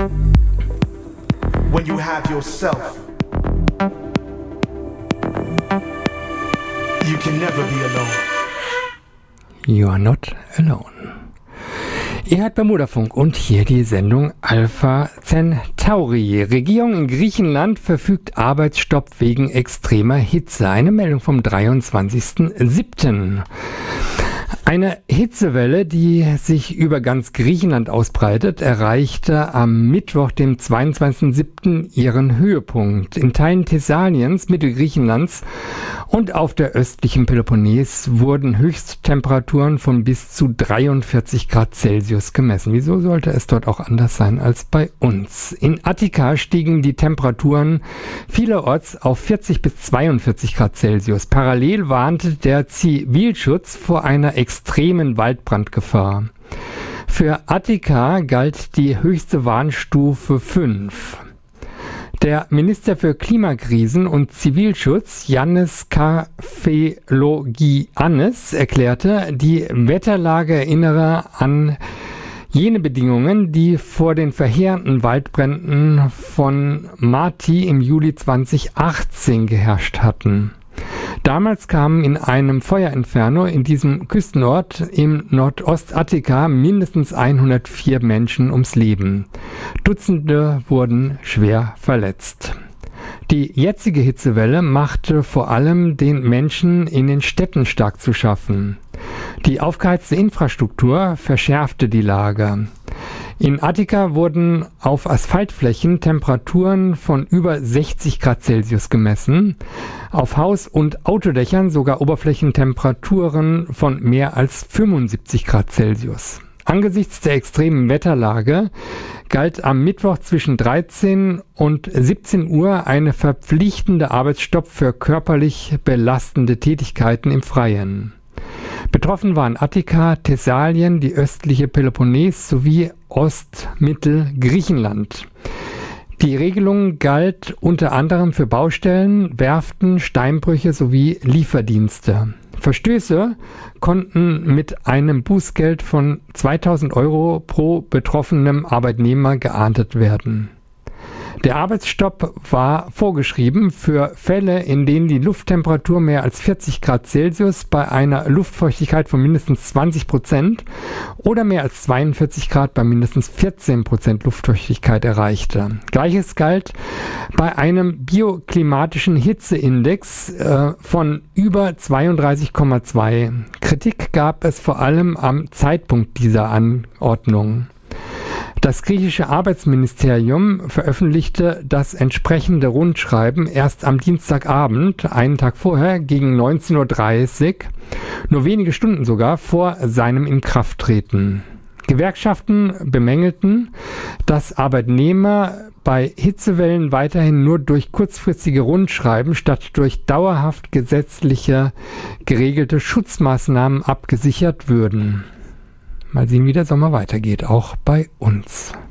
when you have yourself, you can never be alone. You are not alone. Ihr hört Bermudafunk und hier die Sendung Alpha Centauri. Regierung in Griechenland verfügt Arbeitsstopp wegen extremer Hitze. Eine Meldung vom 23.07. Eine Hitzewelle, die sich über ganz Griechenland ausbreitet, erreichte am Mittwoch, dem 22.07. ihren Höhepunkt. In Teilen Thessaliens, Mittelgriechenlands und auf der östlichen Peloponnes wurden Höchsttemperaturen von bis zu 43 Grad Celsius gemessen. Wieso sollte es dort auch anders sein als bei uns? In Attika stiegen die Temperaturen vielerorts auf 40 bis 42 Grad Celsius. Parallel warnte der Zivilschutz vor einer extremen Waldbrandgefahr. Für Attika galt die höchste Warnstufe 5. Der Minister für Klimakrisen und Zivilschutz, Yannis Kefalogiannis, erklärte, die Wetterlage erinnere an jene Bedingungen, die vor den verheerenden Waldbränden von Marti im Juli 2018 geherrscht hatten. Damals kamen in einem Feuerinferno in diesem Küstenort im Nordostattika mindestens 104 Menschen ums Leben. Dutzende wurden schwer verletzt. Die jetzige Hitzewelle machte vor allem den Menschen in den Städten stark zu schaffen. Die aufgeheizte Infrastruktur verschärfte die Lage. In Attika wurden auf Asphaltflächen Temperaturen von über 60 Grad Celsius gemessen, auf Haus- und Autodächern sogar Oberflächentemperaturen von mehr als 75 Grad Celsius. Angesichts der extremen Wetterlage galt am Mittwoch zwischen 13 und 17 Uhr eine verpflichtende Arbeitsstopp für körperlich belastende Tätigkeiten im Freien. Betroffen waren Attika, Thessalien, die östliche Peloponnes sowie Ostmittelgriechenland. Die Regelung galt unter anderem für Baustellen, Werften, Steinbrüche sowie Lieferdienste. Verstöße konnten mit einem Bußgeld von 2.000 Euro pro betroffenem Arbeitnehmer geahndet werden. Der Arbeitsstopp war vorgeschrieben für Fälle, in denen die Lufttemperatur mehr als 40 Grad Celsius bei einer Luftfeuchtigkeit von mindestens 20% oder mehr als 42 Grad bei mindestens 14% Luftfeuchtigkeit erreichte. Gleiches galt bei einem bioklimatischen Hitzeindex von über 32,2. Kritik gab es vor allem am Zeitpunkt dieser Anordnung. Das griechische Arbeitsministerium veröffentlichte das entsprechende Rundschreiben erst am Dienstagabend, einen Tag vorher, gegen 19.30 Uhr, nur wenige Stunden sogar vor seinem Inkrafttreten. Gewerkschaften bemängelten, dass Arbeitnehmer bei Hitzewellen weiterhin nur durch kurzfristige Rundschreiben statt durch dauerhaft gesetzliche geregelte Schutzmaßnahmen abgesichert würden. Mal sehen, wie der Sommer weitergeht, auch bei uns.